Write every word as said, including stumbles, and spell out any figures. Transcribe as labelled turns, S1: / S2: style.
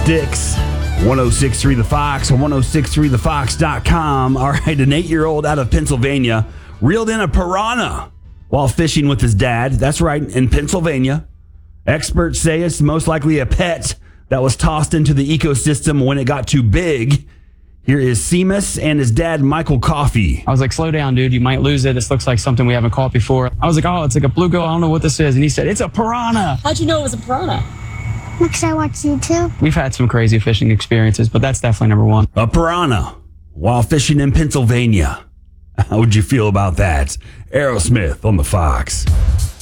S1: Sticks. one oh six point three The Fox or one oh six point three the fox dot com. All right, an eight-year-old out of Pennsylvania reeled in a piranha while fishing with his dad. That's right, in Pennsylvania. Experts say it's most likely a pet that was tossed into the ecosystem when it got too big. Here is Seamus and his dad, Michael Coffey.
S2: I was like, slow down, dude. You might lose it. This looks like something we haven't caught before. I was like, oh, it's like a bluegill. I don't know what this is. And he said, it's a piranha.
S3: How'd you know it was a piranha?
S4: Because I watch YouTube.
S2: We've had some crazy fishing experiences, but that's definitely number one.
S1: A piranha while fishing in Pennsylvania. How would you feel about that? Aerosmith on the Fox.